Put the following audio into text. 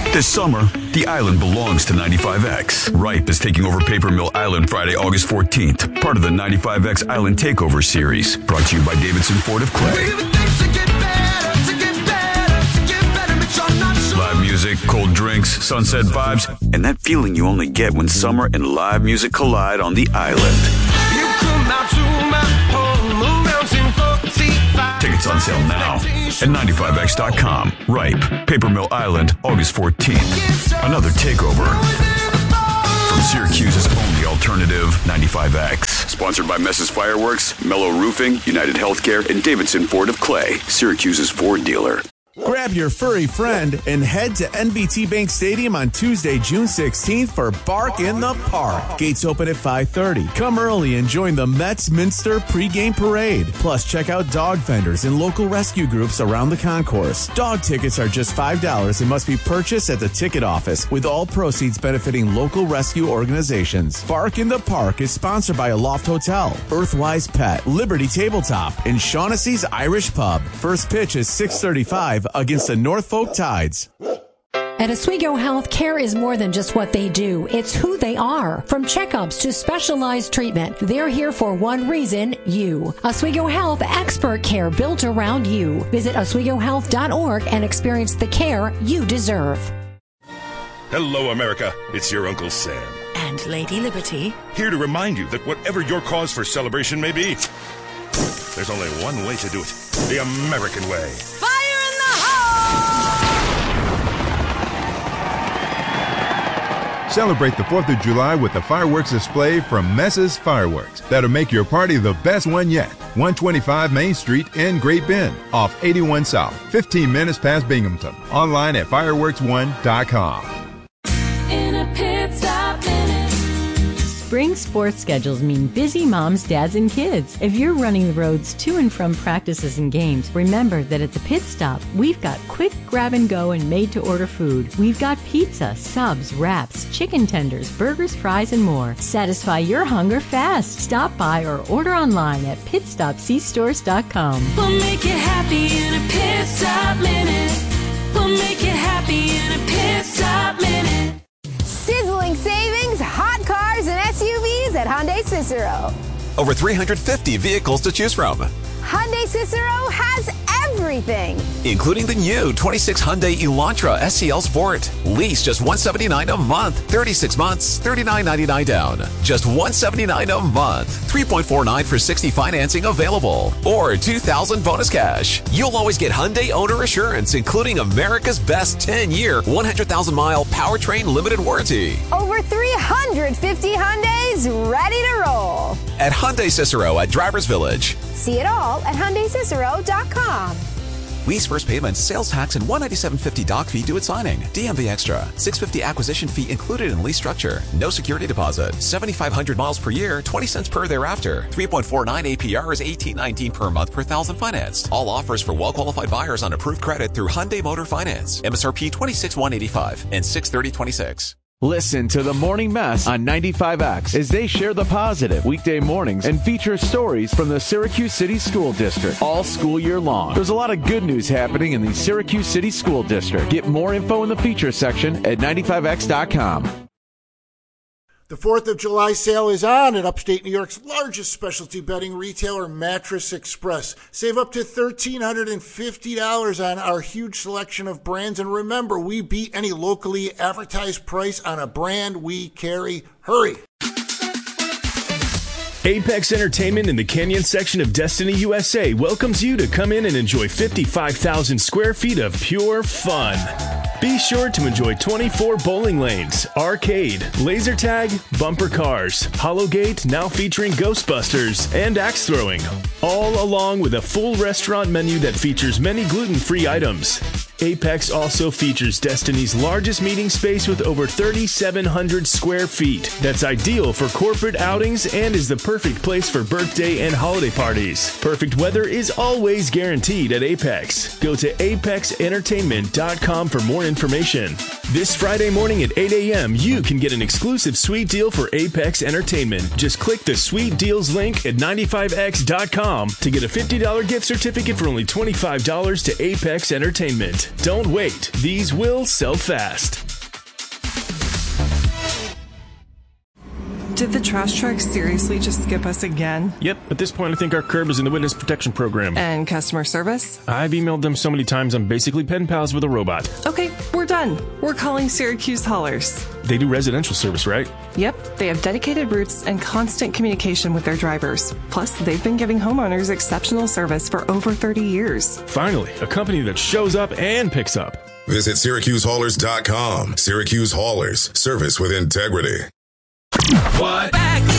This summer, the island belongs to 95X. Ripe is taking over Paper Mill Island Friday, August 14th. Part of the 95X Island Takeover Series. Brought to you by Davidson Ford of Clay. Live music, cold drinks, sunset vibes, and that feeling you only get when summer and live music collide on the island. Tickets on sale now at 95X.com. Ripe, Paper Mill Island, August 14th. Another takeover from Syracuse's only alternative, 95X. Sponsored by Mess's Fireworks, Mellow Roofing, United Healthcare, and Davidson Ford of Clay, Syracuse's Ford dealer. Grab your furry friend and head to NBT Bank Stadium on Tuesday, June 16th for Bark in the Park. Gates open at 5:30. Come early and join the Mets Minster pregame parade. Plus, check out dog vendors and local rescue groups around the concourse. Dog tickets are just $5 and must be purchased at the ticket office, with all proceeds benefiting local rescue organizations. Bark in the Park is sponsored by Aloft Hotel, Earthwise Pet, Liberty Tabletop, and Shaughnessy's Irish Pub. First pitch is 6:35 against the Norfolk Tides. At Oswego Health, care is more than just what they do. It's who they are. From checkups to specialized treatment, they're here for one reason, you. Oswego Health, expert care built around you. Visit OswegoHealth.org and experience the care you deserve. Hello, America. It's your Uncle Sam. And Lady Liberty. Here to remind you that whatever your cause for celebration may be, there's only one way to do it. The American way. Fire in the hole! Celebrate the 4th of July with a fireworks display from Mess's Fireworks. That'll make your party the best one yet. 125 Main Street in Great Bend, off 81 South, 15 minutes past Binghamton. Online at fireworks1.com. In a pit stop minute. Spring sports schedules mean busy moms, dads, and kids. If you're running the roads to and from practices and games, remember that at the pit stop, we've got quick grab and go and made to order food. We've got pizza, subs, wraps, chicken tenders, burgers, fries, and more. Satisfy your hunger fast. Stop by or order online at pitstopcstores.com. We'll make you happy in a pit stop minute. We'll make you happy in a pit stop minute. Sizzling savings, hot cars, and SUVs at Hyundai Cicero. Over 350 vehicles to choose from. Hyundai Cicero has everything, including the new 26 Hyundai Elantra SCL Sport. Lease just $179 a month. 36 months, $39.99 down. Just $179 a month. 3.49 for 60 financing available. Or $2,000 bonus cash. You'll always get Hyundai Owner Assurance, including America's best 10-year, 100,000-mile powertrain limited warranty. Over 350 Hyundais ready to roll. At Hyundai Cicero at Drivers Village. See it all at HyundaiCicero.com. Lease first payment, sales tax, and $197.50 doc fee due at signing. DMV Extra. $650 acquisition fee included in lease structure. No security deposit. 7,500 miles per year, 20 cents per thereafter. 3.49 APR is $18.19 per month per thousand financed. All offers for well-qualified buyers on approved credit through Hyundai Motor Finance. MSRP $26,185 and $630.26. Listen to The Morning Mess on 95X as they share the positive weekday mornings and feature stories from the Syracuse City School District all school year long. There's a lot of good news happening in the Syracuse City School District. Get more info in the feature section at 95X.com. The 4th of July sale is on at upstate New York's largest specialty bedding retailer, Mattress Express. Save up to $1,350 on our huge selection of brands. And remember, we beat any locally advertised price on a brand we carry. Hurry! Apex Entertainment in the Canyon section of Destiny USA welcomes you to come in and enjoy 55,000 square feet of pure fun. Be sure to enjoy 24 bowling lanes, arcade, laser tag, bumper cars, Hollowgate, now featuring Ghostbusters, and axe throwing, all along with a full restaurant menu that features many gluten-free items. Apex also features Destiny's largest meeting space with over 3,700 square feet. That's ideal for corporate outings and is the perfect place for birthday and holiday parties. Perfect weather is always guaranteed at Apex. Go to apexentertainment.com for more information. This Friday morning at 8 a.m., you can get an exclusive sweet deal for Apex Entertainment. Just click the Sweet Deals link at 95x.com to get a $50 gift certificate for only $25 to Apex Entertainment. out. Don't wait. These will sell fast. Did the trash truck seriously just skip us again? Yep, at this point I think our curb is in the witness protection program. And customer service? I've emailed them so many times I'm basically pen pals with a robot. Okay, we're done. We're calling Syracuse Haulers. They do residential service, right? Yep, they have dedicated routes and constant communication with their drivers. Plus, they've been giving homeowners exceptional service for over 30 years. Finally, a company that shows up and picks up. Visit SyracuseHaulers.com. Syracuse Haulers, service with integrity. What? Back